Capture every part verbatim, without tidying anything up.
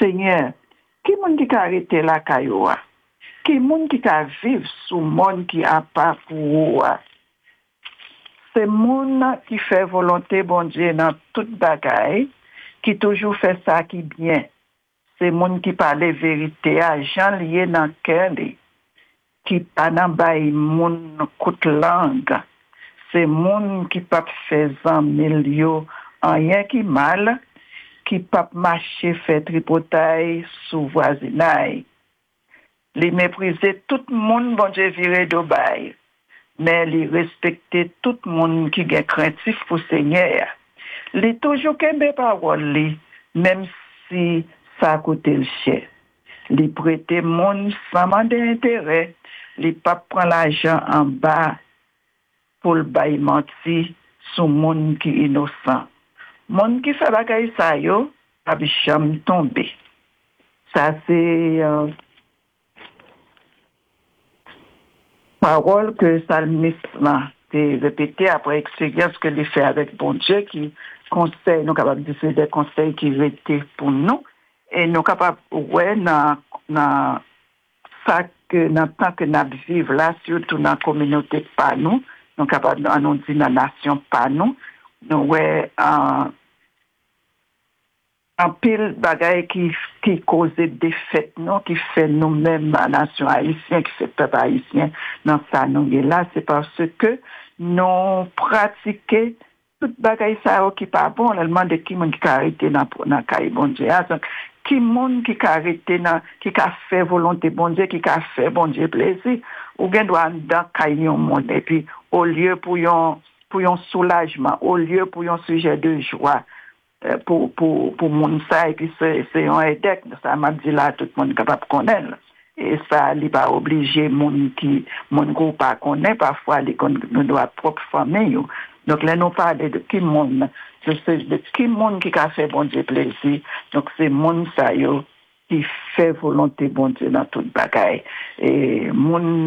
Seigneur, qui moun qui a arrêté la cailloua? Qui moun qui a vivre sous monde qui a pas pour c'est moun qui fait volonté bon Dieu dans toute bagaille, qui toujours fait ça qui bien. C'est moun qui parle vérité à Jean lié dans cœur qui pas dans bail moun coute langue. C'est moun qui pas fait en milieu rien qui mal, qui pas marcher fait tripotaille sous voisinage. Les mépriser tout le monde bon Dieu viré d'obaye. Mais les respecter tout le monde qui est craintif pour Seigneur. Les toujours qu'aimer parole, même si ça coûte le cher. Les prêter monde sans demander intérêt. Les pas prendre l'argent en bas pour le bail menti sur monde qui est innocent. Monde qui fait la caille ça yo, pas jamais tomber. Ça c'est euh, parole que Salmiste a répété après expérience que les fait avec bon Dieu qui conseille, nous capables de faire des conseils qui étaient pour nous et nous capables ouais dans dans ça que dans temps que nous vivons là surtout dans la communauté pas nous, nous capables nous dire dans la nation pas nous, nous ouais en en pile bagaille qui qui cause des fêtes non qui fait nous-mêmes la nation haïtienne qui fait peuple haïtien dans ça nous est là c'est parce que nous pratiquer toute bagaille ça qui pas bon elle demande qui monde qui arrêté dans dans caille bon Dieu qui monde qui arrêté dans qui a fait volonté bon Dieu qui a fait bon Dieu plaisir ou bien doit dans caille monde et puis au lieu pour un pour un soulagement au lieu pour un sujet de joie pour pour pour mon ça et puis c'est c'est un édec ça m'a dit là tout le monde capable connaître et ça il pas obligé mon qui mon groupe pas connaît parfois les nous doit propre famille donc là nous parle de qui monde je sais de qui monde qui a fait bon Dieu plaisir donc c'est mon ça yo qui fait volonté bon Dieu dans toute bagaille et mon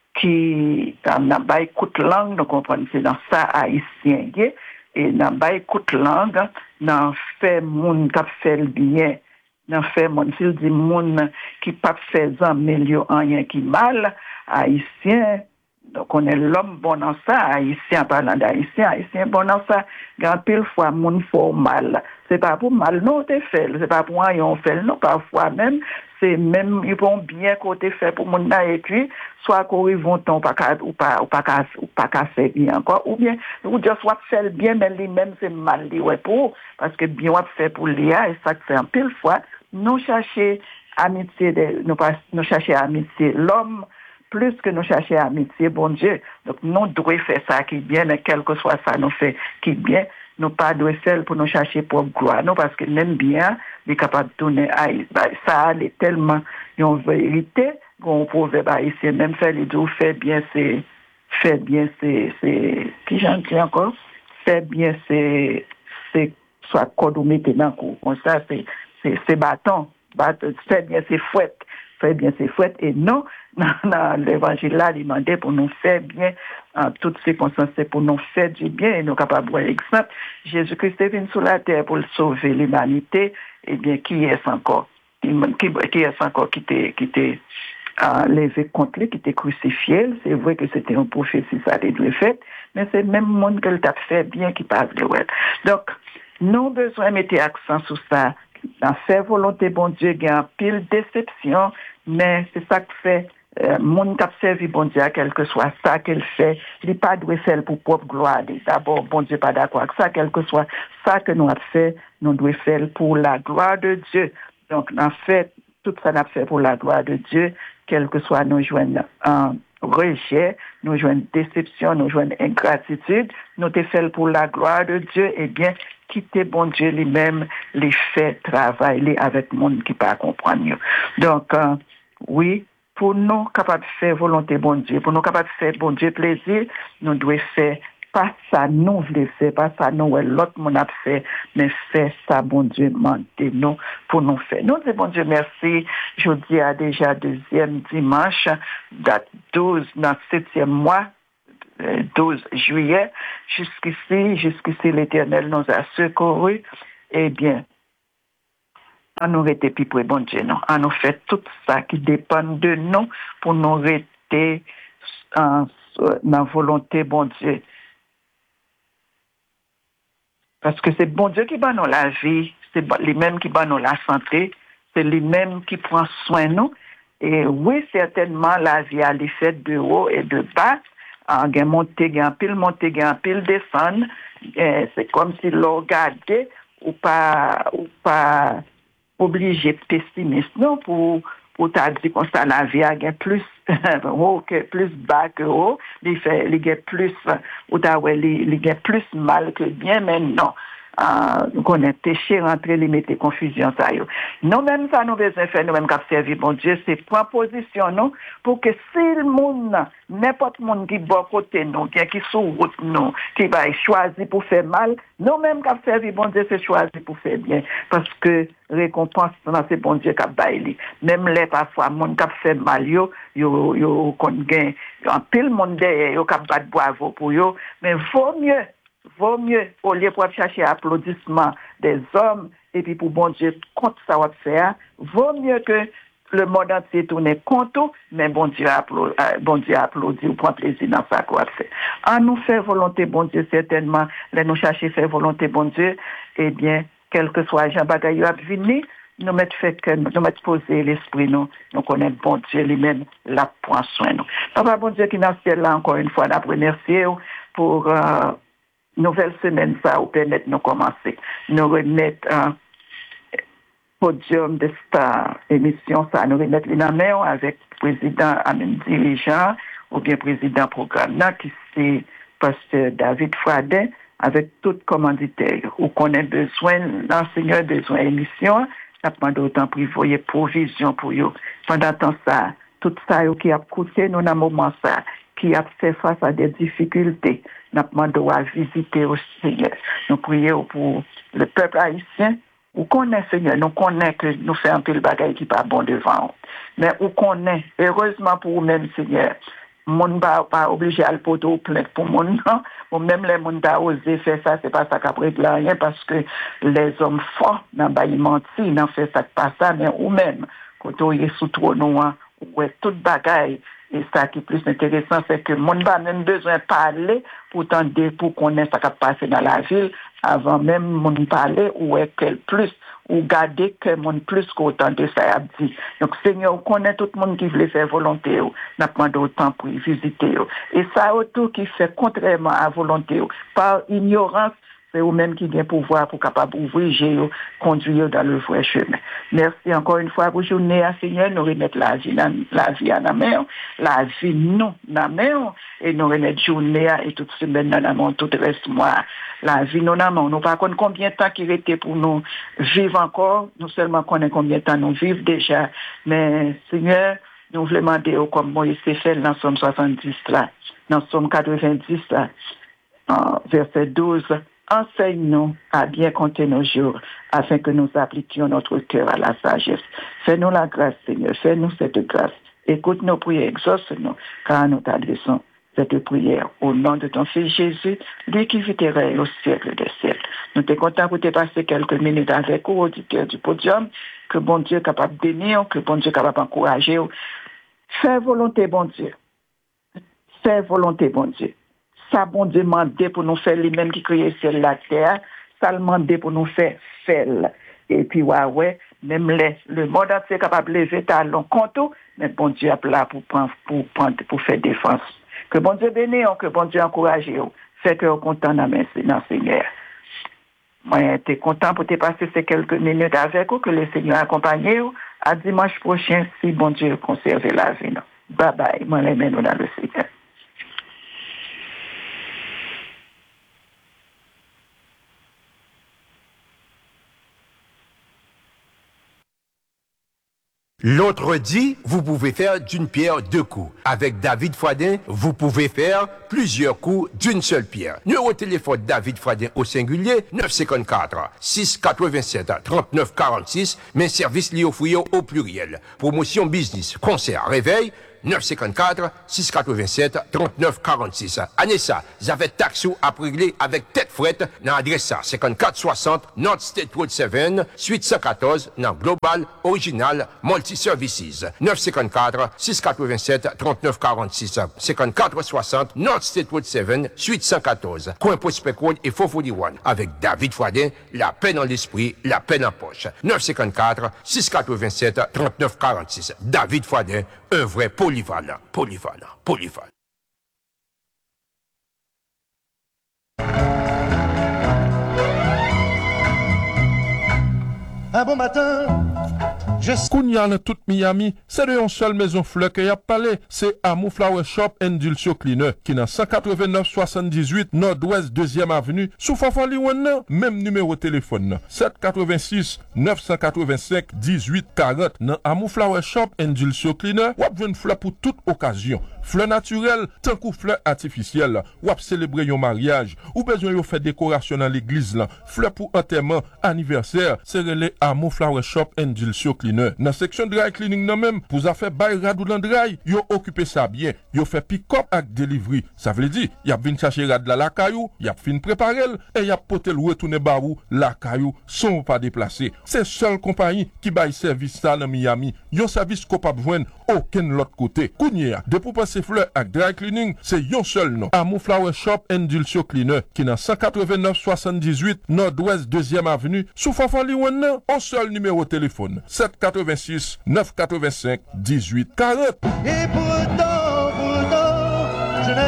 qui n'a pas écoute langue donc comprendre c'est dans ça haïtien et n'a pas écoute langue n'a fait moun qui fait le bien n'a fait moun s'il dit moun qui pas fait en milieu rien qui mal haïtien donc on est l'homme bon dans ça haïtien parlant d'haïtien haïtien bon dans ça grand pile fois moun faut mal c'est pas pour mal non t'es fait c'est pas pour rien on fait non parfois même c'est même ils vont bien côté fait pour mon et puis soit qu'ils vont ton pas ou pas ou pas ou pas faire bien encore ou bien ou juste soit faire bien mais lui même c'est mal lui ouais pour parce que bien on fait pour lui et ça fait un pile fois nous chercher amitié de nous pas nous chercher amitié l'homme plus que nous chercher amitié bon Dieu donc nous devons faire ça qui bien mais quel que soit ça nous fait qui bien nous pas doit faire pour nous chercher pour gloire non parce que même bien est capable de tourner à ça est tellement une vérité qu'on proverbe ici même faire les deux fait bien c'est fait bien c'est c'est qui j'en dis encore fait bien c'est c'est soit code ou maintenant comme ça c'est c'est c'est bâton bâton fait bien c'est fouette fait bien c'est fouette et non dans l'évangile là il demandait pour nous faire bien en toutes circonstances c'est pour nous faire du bien et nous capables voir exemple Jésus-Christ est venu sur la terre pour sauver l'humanité et bien qui est encore qui qui est encore qui était qui était levé contre lui qui était crucifié c'est vrai que c'était un prophétie ça a dû fait mais c'est même monde que t'a fait bien qui parle de ouais donc nous besoin mettre accent sur ça dans faire volonté bon Dieu il y a pile déception mais c'est ça que fait euh, mon qui a servi bon Dieu quel que soit ça qu'elle fait il pas doit faire pour propre gloire d'abord bon Dieu pas d'accord avec ça quel que soit ça que nous a fait nous doit faire pour la gloire de Dieu donc en fait tout ça n'a fait pour la gloire de Dieu quel que soit nous joindre en rejet nous joindre déception nous joindre ingratitude nous te fait pour la gloire de Dieu et bien quitter bon Dieu lui-même les fait travailler avec monde qui pas comprendre donc euh, oui pour nous capables de faire volonté bon Dieu pour nous capables de faire bon Dieu plaisir nous devons faire pas ça nous voulons faire pas ça nous l'autre monde a fait mais faire ça bon Dieu demande nous pour nous faire nous disons bon Dieu merci jeudi à déjà deuxième dimanche date douze dans septième mois douze juillet jusqu'ici jusqu'ici l'Éternel nous a secourus et bien à nous rester plus près bon Dieu, non. À nous faire tout ça qui dépend de nous pour nous rester en, dans la volonté bon Dieu. Parce que c'est bon Dieu qui bat nous la vie, c'est lui-même qui bat nous la santé, c'est lui-même qui prend soin de nous. Et oui, certainement, la vie a les faits de haut et de bas, en gain monter, gain pile, monter, gain pile, descendre. C'est comme si l'on regardait ou pas, ou pas obligé pessimiste, non, pour, pour t'as dit qu'on ça, la vie a gain plus haut que plus bas que haut, il fait, il gain plus, ou t'as, ouais, il gain plus mal que bien, mais non. Nous connaissons péché, rentrer, les mettre confusion, ça y est. Nous-mêmes, ça nous besoin faire, nous-mêmes, qui servir, bon Dieu, c'est prendre position, nous, pour que si le monde, n'importe monde qui bon côté, nous, qui est sur route, nous, qui va choisir pour faire mal, nous-mêmes, qui servir, bon Dieu, c'est choisir pour faire bien. Parce que récompense, c'est bon Dieu qui a baillé. Même les, parfois, monde qui fait mal, yo, yo, yo, qu'on gagne, en pile monde derrière, yo, qui bat bravo pour yo, mais vaut mieux, vaut mieux, au lieu pour chercher applaudissement des hommes, et puis pour bon Dieu, contre ça va faire, vaut mieux que le monde entier tourne contre, mais bon Dieu applaudit, bon Dieu applaudit ou prend plaisir dans ça qu'on fait. En nous faire volonté, bon Dieu, certainement, les nous chercher faire volonté, bon Dieu, eh bien, quel que soit Jean Bagaille a venu, nous mettre fait que nous mettre poser l'esprit, nous, nous connaissons bon Dieu lui-même, la prend soin, nous. Papa, bon Dieu qui est dans le ciel, là, encore une fois, nous remercier pour, euh, nouvelle semaine, ça, ou permettre de nous commencer. Nous remettre un podium de cette émission, ça, nous remettre les mains avec le président, même dirigeant, ou bien président programme, là, qui c'est pasteur David Fradin, avec tout commanditaire, ou qu'on a besoin, l'enseignant a besoin d'émission, ça prend d'autant privé provision pour eux. Pendant temps, ça, tout ça, qui a coûté, nous, dans le moment, ça, qui a fait face à des difficultés. Nous demandons à visiter aussi, Seigneur. Nous prions pour le peuple haïtien. Où qu'on est, Seigneur, nous connaissons que nous faisons un peu le bagage qui n'est pas bon devant. Mais où qu'on est, heureusement pour nous-mêmes, Seigneur, mon n'est pas obligé à le porter au plainte pour mon nom. Ou même les gens qui ont osé faire ça, c'est pas ça qui régler rien parce que les hommes forts n'ont pas menti, n'ont fait ça pas ça, mais ou même, quand on est sous trop noir, ou est toute bagaille. Et ça qui est plus intéressant, c'est que mon n'a même besoin de parler pour tenter, pour connaître ce qui passe dans la ville, avant même mon parler, ou est quel plus, ou garder que mon plus qu'autant de ça a dit. Donc, Seigneur, on connaît tout le monde qui veut faire volonté, n'a pas d'autant pour visiter. Et ça, autour qui fait contrairement à volonté, par ignorance, c'est eux-mêmes qui ont le pouvoir pour capable ouvrir, conduire dans le vrai chemin. Merci encore une fois pour journée à Seigneur, nous remettre la vie, la vie à la main, la vie nous, la main, et nous remettre journée et toute semaine dans la main, tout le reste mois, la vie nous la main. Nous pas connaître combien de temps qu'il était pour nous vivre encore, nous seulement connaissons combien de temps nous vivons déjà, mais Seigneur, nous voulons demander comme Moïse s'est fait dans Somme soixante-dix là, dans Somme quatre-vingt-dix là, verset douze. Enseigne-nous à bien compter nos jours, afin que nous appliquions notre cœur à la sagesse. Fais-nous la grâce, Seigneur, fais-nous cette grâce. Écoute nos prières, exauce-nous, car nous t'adressons cette prière au nom de ton Fils Jésus, lui qui vit et règne au siècle des siècles. Nous t'es contents pour te passer quelques minutes avec vous, auditeurs du podium, que bon Dieu est capable de bénir, que bon Dieu est capable d'encourager. Fais volonté, bon Dieu. Fais volonté, bon Dieu. Ça, bon Dieu, demandé pour nous faire les mêmes qui créent ciel la terre. Ça, demandé pour nous faire faire. Et puis, ouais, ouais, même les, le monde entier est capable de lever à long compte, mais bon Dieu est là pour prendre, pour prendre, pour faire défense. Que bon Dieu bénisse, que bon Dieu encourage, fait que vous content dans le Seigneur. Moi, j'étais content pour te passer ces quelques minutes avec vous, que le Seigneur accompagne vous. À dimanche prochain, si bon Dieu conserve la vie. Bye bye. Moi, les mains dans le Seigneur. L'autre dit, vous pouvez faire d'une pierre deux coups. Avec David Fradin, vous pouvez faire plusieurs coups d'une seule pierre. Numéro de téléphone David Fradin au singulier, neuf cinq quatre, six huit-sept, trente-neuf quarante-six, mais service lié au fouillot au pluriel. Promotion business, concert, réveil, neuf cinq quatre, six huit sept, trente-neuf quarante-six. Anessa, vous avez taxi à régler avec tête frette dans l'adresse ça, cinquante-quatre soixante North State Road sept, suite cent quatorze, dans Global Original Multi-Services. neuf cinq quatre, six huit sept, trente-neuf quarante-six. cinquante-quatre soixante North State Road sept, suite cent quatorze. Coin Prospect Road et quatre cent quarante et un. Avec David Fradin, la paix dans l'esprit, la paix en poche. neuf cinq quatre, six huit sept, trente-neuf quarante-six. David Fradin, un vrai polyvalent, polyvalent, polyvalent. Un bon matin, je Kounya dans toute Miami, c'est de une seule maison fleur que y a parlé, c'est Amour Flower Shop and Dulcio Cleaner, qui dans cent quatre-vingt-neuf soixante-dix-huit Nord-Ouest deuxième avenue, sous Fafali Wana, même numéro de téléphone, sept huit-six, neuf cent quatre-vingt-cinq, dix-huit quarante. Dans Amour Flower Shop and Dulcio Cleaner, ou ap une fleur pour toute occasion. Fleur naturelle, tant que fleur artificielle, ou ap célébrer yon mariage, ou besoin yon faire décoration dans l'église là, fleur pour enterrement, anniversaire, c'est relé Amour Flower Shop and Dulcio Cleaner. Dans section dry cleaning nan même, pour a fait bail radou dans dry, yo occupé ça bien, yo fait pick-up avec delivery. Ça veut dire, y a vinn chercher rad la la caillou, y a fin préparer et y a potel retourner barou la caillou sans pas déplacer. C'est seule compagnie qui bail service ça dans Miami. Yon service capable joindre aucun l'autre côté. Kounya, de pour passer fleur avec dry cleaning, c'est yon seul nom. Amour Flower Shop and Dulcio Cleaner qui dans cent quatre-vingt-neuf soixante-dix-huit Nord-Ouest deuxième avenue, sous Fafali Wana, un seul numéro de téléphone, sept huit-six, neuf cent quatre-vingt-cinq, dix-huit quarante. et pourtant, pourtant, je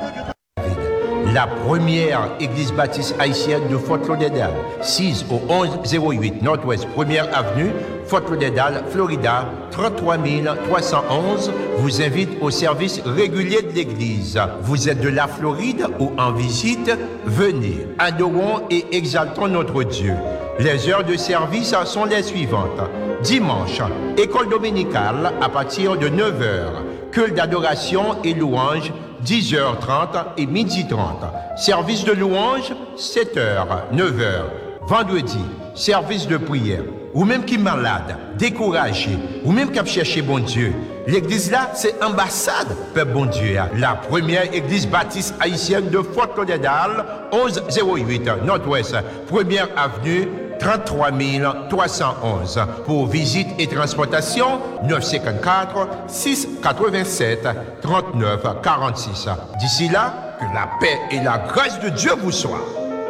n'aime La première église baptiste haïtienne de Fort Lauderdale, six au onze zéro huit Nord-Ouest première avenue, Fort Lauderdale, Florida, trente-trois mille trois cent onze, vous invite au service régulier de l'église. Vous êtes de la Floride ou en visite, venez, adorons et exaltons notre Dieu. Les heures de service sont les suivantes. Dimanche, école dominicale à partir de neuf heures. Culte d'adoration et louange, dix heures trente et midi trente. Service de louange, sept heures, neuf heures. Vendredi, service de prière. Ou même qui est malade, découragé, ou même qui a cherché bon Dieu. L'église là, c'est ambassade, peuple bon Dieu. La première église baptiste haïtienne de Fort Lauderdale, onze zéro huit Nord-Ouest, première avenue, trente-trois mille trois cent onze. Pour visite et transportation, neuf cinq quatre, six huit sept, trente-neuf quarante-six. D'ici là, que la paix et la grâce de Dieu vous soient.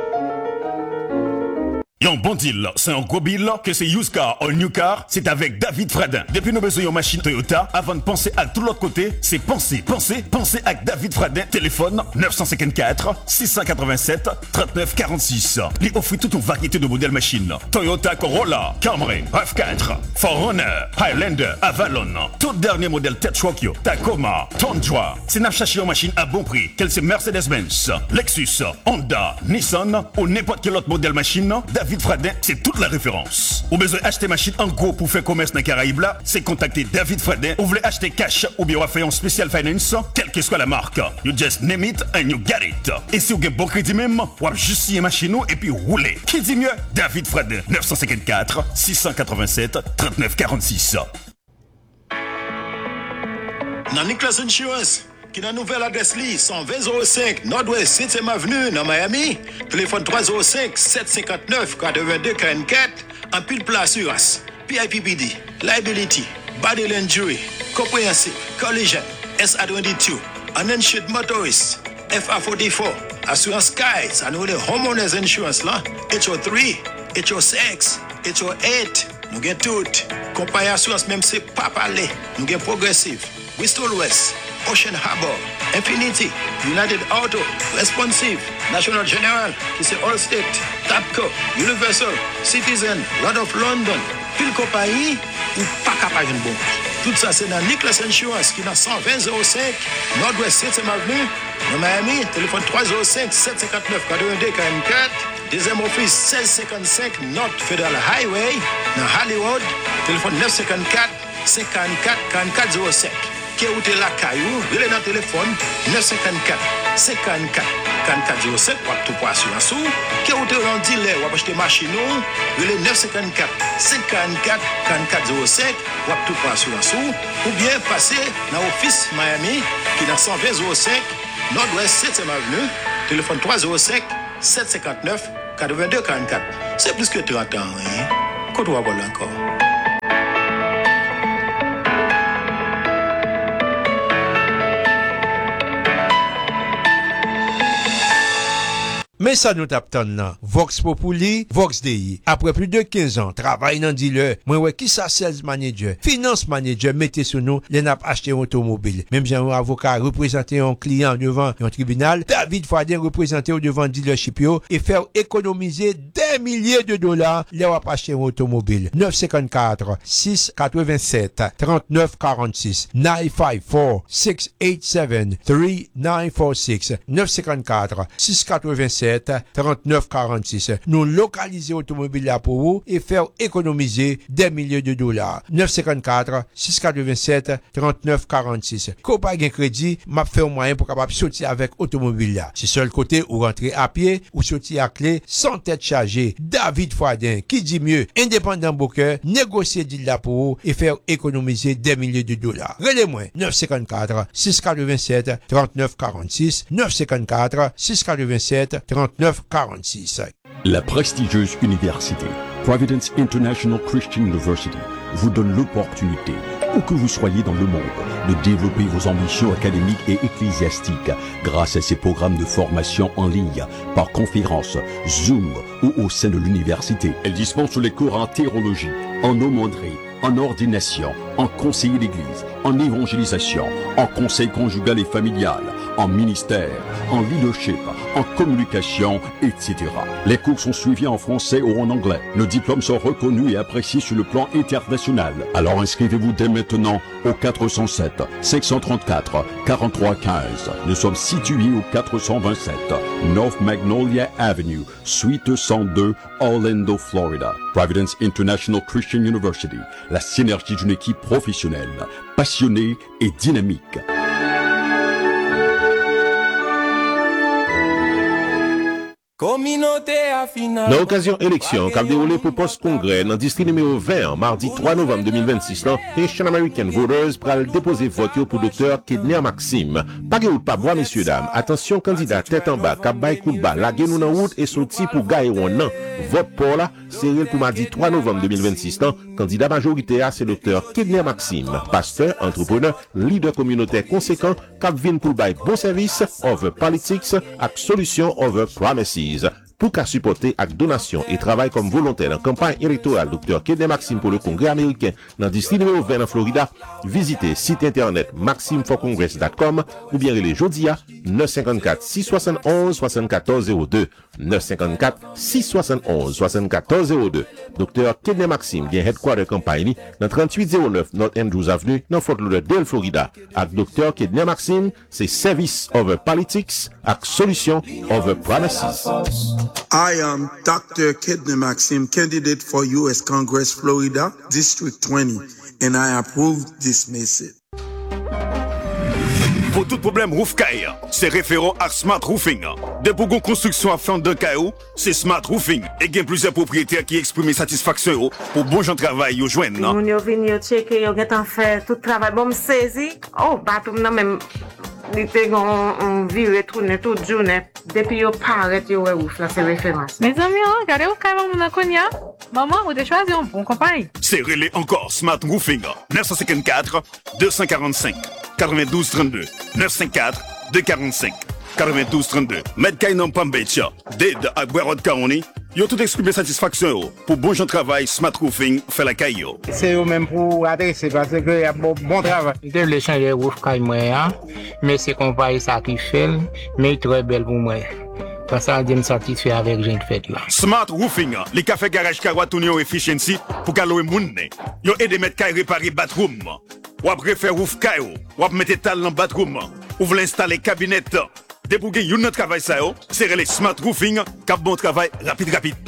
Yon bon deal, c'est un gros bill, que c'est used car ou new car, c'est avec David Fradin. Depuis nous besoin de machine Toyota, avant de penser à tout l'autre côté, c'est penser, penser, penser avec David Fradin. Téléphone neuf cinq quatre, six huit sept, trente-neuf quarante-six. Il offre toute une variété de modèles machines. Toyota Corolla, Camry, R A V quatre, quatre Runner, Highlander, Avalon. Tout dernier modèle Tetsuak, Tacoma, Tundra. C'est n'a cherché une machine à bon prix, qu'elle c'est Mercedes-Benz, Lexus, Honda, Nissan ou n'importe quel autre modèle machine. David Fradin, c'est toute la référence. Ou besoin d'acheter machine en gros pour faire commerce dans les Caraïbes là, c'est contacter David Fradin. Ou voulez acheter cash ou bien faire un spécial finance, quelle que soit la marque. You just name it and you get it. Et si vous avez bon crédit même, ou juste signer machine et puis rouler. Qui dit mieux? David Fradin, neuf cinq quatre, six huit sept, trente-neuf quarante-six. Dans Nicholas Insurance, qui a une nouvelle adresse li, cent vingt zéro cinq Nord-Ouest septième Avenue, dans Miami. Téléphone trois zéro cinq, sept cinq neuf, quatre-vingt-deux quarante-quatre. En pile plat assurance. P I P P D, liability, bodily injury, comprehensive, collision, S A vingt-deux, uninsured motorist, F A quarante-quatre, assurance skies, and the homeowners insurance là, H O trois, H O six, H O eight, nous avons tout. Compagnie assurance même c'est pas parler. Nous avons progressive, Bristol West, Ocean Harbor, Infinity, United Auto, Responsive, National General, qui c'est Allstate, Tapco, Universal, Citizen, Road of London, pile compagnie, ou pas capable de bon. Tout ça c'est dans Nicholas Insurance, qui est dans cent vingt zéro cinq Nord-Ouest septième Avenue, dans Miami, téléphone trois zéro cinq, sept cinq neuf, quatre-vingt-deux quarante-quatre, deuxième office seize cinquante-cinq North Federal Highway, dans Hollywood, téléphone neuf cinq quatre, cinquante-quatre, quarante-quatre zéro cinq. Qui est où t'es la caillou, il est dans le téléphone neuf cinq quatre, cinquante-quatre, quarante-quatre zéro sept pour tout pour assurance ou qui ou te dans dealer ou acheter machine ou le neuf cent cinquante-quatre cinq cent quarante-quatre quarante-quatre zéro cinq pour tout pour assurance ou ou bien passer dans office Miami qui dans cent vingt zéro cinq Nord-Ouest septième avenue téléphone trois zéro cinq sept cent cinquante-neuf quatre-vingt-deux quarante-quatre. C'est plus que trente ans hein. Quand on va voir encore. Mais ça nous tape ton là. Vox Populi, Vox Dei. Après plus de quinze ans, travail dans dealer. Moi, ouais, qui ça sales manager? Finance manager, mettez sur nous, les n'a acheté un automobile. Même j'ai un avocat représenté un client devant un tribunal. David Fradin représenté devant dealership yo et faire économiser des milliers de dollars. Les va acheter un automobile. neuf cent cinquante-quatre six cent quatre-vingt-sept trente-neuf quarante-six neuf cinq quatre six huit sept trois neuf quatre six neuf cent cinquante-quatre six cent quatre-vingt-sept trente-neuf quarante-six. Nous localiser automobile là pour vous et faire économiser des milliers de dollars. neuf cent cinquante-quatre six cent quatre-vingt-sept trente-neuf quarante-six. Quand pas de crédit, m'a fait un moyen pour capable sortir avec automobile là. C'est seul côté ou rentrer à pied ou sortir à clé sans tête chargée. David Fradin qui dit mieux, indépendant broker, négocier deal là pour vous et faire économiser des milliers de dollars. Relais-moi neuf cent cinquante-quatre six cent quatre-vingt-sept trente-neuf quarante-six neuf cent cinquante-quatre six cent quatre-vingt-sept trente-neuf quarante-six. La prestigieuse université Providence International Christian University vous donne l'opportunité, où que vous soyez dans le monde, de développer vos ambitions académiques et ecclésiastiques grâce à ces programmes de formation en ligne, par conférence, Zoom ou au sein de l'université. Elle dispense les cours en théologie, en aumônerie, en ordination, en conseiller d'église, en évangélisation, en conseil conjugal et familial, en ministère, en leadership, en communication, et cetera. Les cours sont suivis en français ou en anglais. Nos diplômes sont reconnus et appréciés sur le plan international. Alors inscrivez-vous dès maintenant au quatre cent sept cinq cent trente-quatre quarante-trois quinze. Nous sommes situés au quatre cent vingt-sept North Magnolia Avenue, Suite cent deux, Orlando, Florida. Providence International Christian University, la synergie d'une équipe professionnelle, passionnée et dynamique. Dans l'occasion élection, qui a déroulé pour post-congrès dans le district numéro vingt, mardi trois novembre deux mille vingt-six, Haitian American Voters pral déposer vote pour docteur Kedner Maxime. Pas de pas bois, messieurs, dames. Attention, candidat tête en bas, cap bay coup de bas, la nous dans route et sorti pour gagner ou non. Vote pour là, c'est pour mardi trois novembre deux mille vingt-six, candidat majoritaire, c'est docteur Kedner Maxime. Pasteur, entrepreneur, leader communautaire conséquent, cap vin pour bay bon service, over politics, ak solution over promises. Pour qu'à supporter avec donation et travail comme volontaire dans la campagne électorale docteur Kedner Maxime pour le Congrès américain dans le district numéro vingt en Florida, visitez site internet maxime for congress dot com ou bien les Jodia neuf cinq quatre six soix onze soixante-quatorze zéro deux neuf cinq quatre six soix onze soixante-quatorze zéro deux. docteur Kedner Maxime vient headquarter campagne dans trente-huit zéro neuf North Andrews Avenue dans Fort Lauderdale, Florida. Avec docteur Kedner Maxime, c'est service over politics avec solution over promises. I am Doctor Kedner Maxime, candidate for U S Congress, Florida, District twenty, and I approve this message. Pour tout problème roof caille, c'est référent à Smart Roofing. De pour une construction à fin de caillou, c'est Smart Roofing. Et il y a plusieurs propriétaires qui expriment satisfaction pour bon gens travail au joindre. Nous yo vini yo checker yo get en fait tout travail bon me saisi. Oh, bateau nan même il était on vire tourner toute journée depuis yo paraît yo ouf là c'est référence. Mes amis, regardez au cas où on connaît. Maman, vous avez choisi un bon compagnie. C'est relais encore Smart Roofing neuf cent cinquante-quatre deux cent quarante-cinq quatre-vingt-douze trente-deux neuf cent cinquante-quatre deux cent quarante-cinq quatre-vingt-douze trente-deux. Medkay non Pambecha, Dede à Guerrero County. Yo tout exprimé satisfaction pour bon gens travail Smart Roofing fait la caillou. C'est eux même pour adresser parce que y a bon, bon travail. De le changer roof caille moi hein, mais c'est compagnie ça qui fait mais très belle pour moi. Parce que je me satisfait avec gente fait là. Smart Roofing, les cafés garage Kawa Tunio Efficiency pour qu'allouer moun. Yo aide mettre caille réparer bathroom. Ou après faire roof caille, ou après mettre tal dans bathroom. Ou vous l'installer cabinet. Débouguer yon travail ça yo, c'est les Smart Roofing, cap bon travail rapide rapide.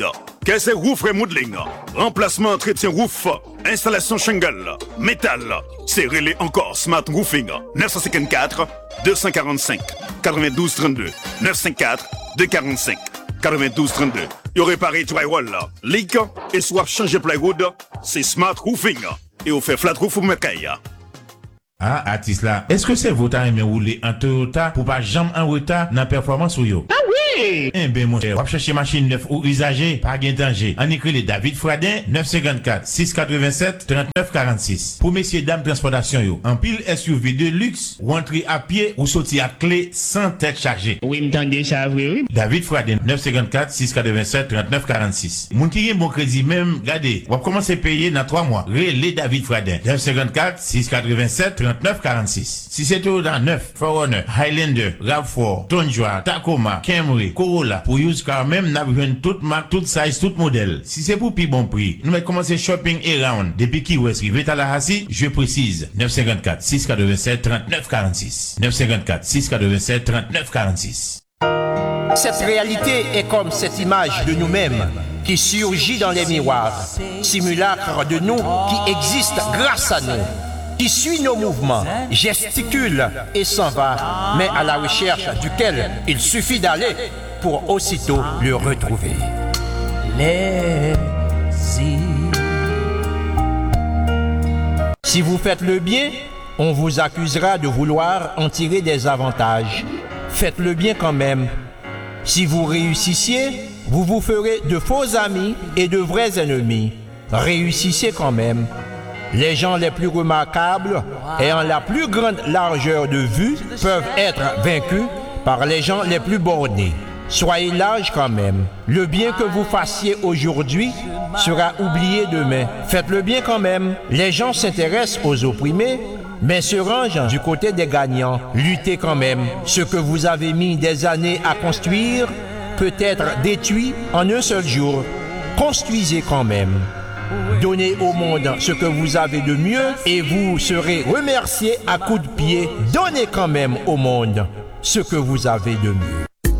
Qu'est-ce que roof remodeling? Remplacement, entretien roof, installation shingle, métal. C'est relais encore Smart Roofing. neuf cinq quatre, deux quatre cinq, quatre-vingt-douze trente-deux. neuf cinq quatre, deux quatre cinq, quatre-vingt-douze trente-deux. Yo réparé drywall, leak et soit changer plywood, c'est Smart Roofing. Et on fait flat roof pour mettre. Ah, artiste là, est-ce que c'est votre aimé rouler en Toyota pour pas jamais en retard dans la performance ou yo? Ah oui! Eh ben mon cher, on va chercher machine neuve ou usagée, pas gain danger. On écrit les David Fradin, neuf cinq quatre, six quatre-vingt-sept, trente-neuf quarante-six. Pour messieurs dames transportation yo, en pile S U V de luxe, ou entrer à pied ou sortir à clé sans tête chargée. Oui, m'tendez ça, oui, oui. David Fradin, neuf cinq quatre, six quatre-vingt-sept, trente-neuf quarante-six. Moun qui gen bon crédit même, regardez, on va commencer à payer dans trois mois. Relais David Fradin, neuf cinq quatre, six quatre-vingt-sept, trente-neuf quarante-six. Si c'est tout dans neuf, Forerunner, Highlander, RAV quatre, Tundra, Tacoma, Camry, Corolla, pour use car même n'a besoin toute marque, toute size, tout modèle. Si c'est pour plus bon prix, nous allons commencer shopping around. Depuis qui West Rive à la Hassi, je précise, neuf cinq quatre, six quatre-vingt-sept, trente-neuf quarante-six. neuf cinq quatre, six quatre-vingt-sept, trente-neuf quarante-six. Cette réalité est comme cette image de nous-mêmes qui surgit dans les miroirs, simulacre de nous qui existe grâce à nous, qui suit nos mouvements, gesticule et s'en va, mais à la recherche duquel il suffit d'aller pour aussitôt le retrouver. Les Si vous faites le bien, on vous accusera de vouloir en tirer des avantages. Faites le bien quand même. Si vous réussissiez, vous vous ferez de faux amis et de vrais ennemis. Réussissez quand même. Les gens les plus remarquables, ayant la plus grande largeur de vue, peuvent être vaincus par les gens les plus bornés. Soyez large quand même. Le bien que vous fassiez aujourd'hui sera oublié demain. Faites le bien quand même. Les gens s'intéressent aux opprimés, mais se rangent du côté des gagnants. Luttez quand même. Ce que vous avez mis des années à construire peut être détruit en un seul jour. Construisez quand même. Donnez au monde ce que vous avez de mieux et vous serez remercié à coups de pied. Donnez quand même au monde ce que vous avez de mieux.